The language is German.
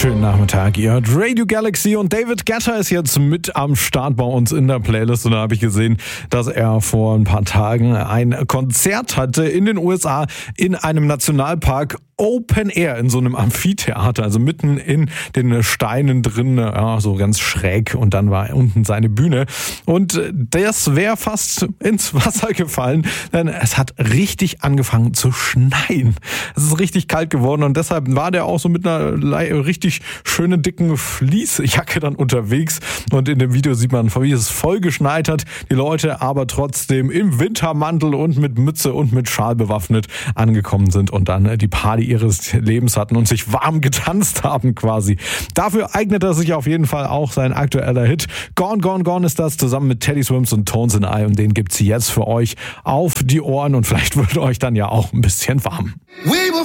Schönen Nachmittag, ihr hört Radio Galaxy und David Guetta ist jetzt mit am Start bei uns in der Playlist und da habe ich gesehen, dass er vor ein paar Tagen ein Konzert hatte in den USA in einem Nationalpark Open Air in so einem Amphitheater, also mitten in den Steinen drin, ja, so ganz schräg und dann war unten seine Bühne und das wäre fast ins Wasser gefallen, denn es hat richtig angefangen zu schneien. Es ist richtig kalt geworden und deshalb war der auch so mit einer richtig schönen dicken Fließjacke dann unterwegs und in dem Video sieht man, wie es voll geschneit hat, die Leute aber trotzdem im Wintermantel und mit Mütze und mit Schal bewaffnet angekommen sind und dann die Party ihres Lebens hatten und sich warm getanzt haben quasi. Dafür eignet er sich auf jeden Fall auch sein aktueller Hit. Gone, Gone, Gone ist das, zusammen mit Teddy Swims und Tones in I und den gibt's jetzt für euch auf die Ohren und vielleicht wird euch dann ja auch ein bisschen warm.